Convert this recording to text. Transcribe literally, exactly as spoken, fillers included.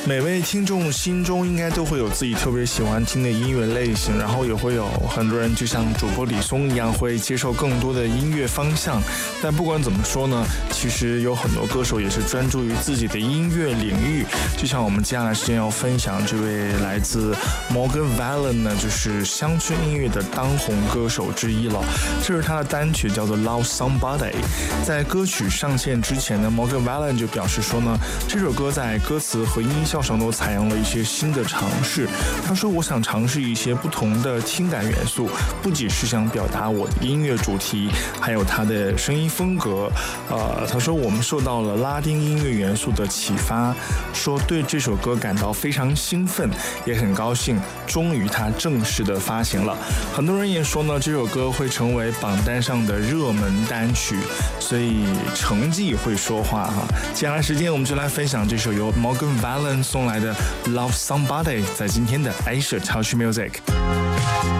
每位听众心中应该都会有自己特别喜欢听的音乐类型，然后也会有很多人就像主播李松一样会接受更多的音乐方向。但不管怎么说呢，其实有很多歌手也是专注于自己的音乐领域，就像我们接下来时间要分享这位来自 Morgan Wallen 呢，就是乡村音乐的当红歌手之一了。这是他的单曲叫做 Love Somebody。 在歌曲上线之前呢， Morgan Wallen 就表示说呢，这首歌在歌词和音效上都采用了一些新的尝试。他说，我想尝试一些不同的听感元素，不仅是想表达我的音乐主题，还有他的声音风格。呃，他说我们受到了拉丁音乐元素的启发，说对这首歌感到非常兴奋，也很高兴终于它正式的发行了。很多人也说呢，这首歌会成为榜单上的热门单曲，所以成绩会说话哈。接下来时间我们就来分享这首由 Morgan Wallen 送来的 Love Somebody， 在今天的 Asia Touch Music。